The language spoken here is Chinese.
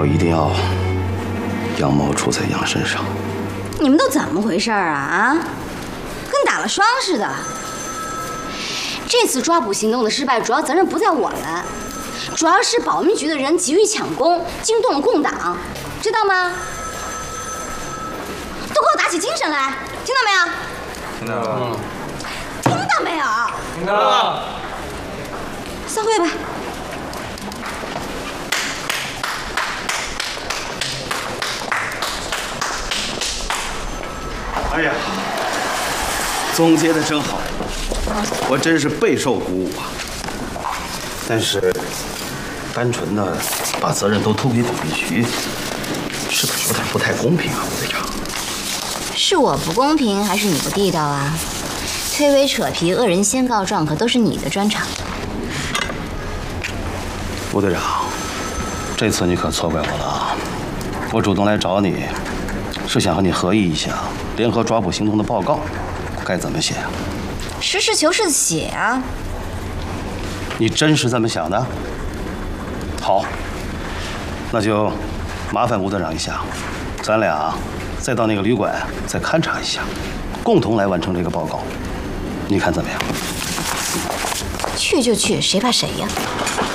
后一定要羊毛出在羊身上。 你们都怎么回事啊？跟打了霜似的。这次抓捕行动的失败，主要责任不在我们，主要是保密局的人急于抢功，惊动了共党，知道吗？都给我打起精神来，听到没有？ 听到了。 听到没有？ 听到了。 散会吧。 哎呀，总结的真好，我真是备受鼓舞啊。但是，单纯的把责任都推给保密局，是不是有点不太公平啊，吴队长？ 是我不公平，还是你不地道啊？推诿扯皮、恶人先告状，可都是你的专长。 吴队长，这次你可错怪我了啊！我主动来找你，是想和你合议一下联合抓捕行动的报告，该怎么写啊？ 实事求是的写啊！ 你真是这么想的？好，那就麻烦吴队长一下，咱俩再到那个旅馆再勘察一下，共同来完成这个报告，你看怎么样？ 去就去，谁怕谁呀？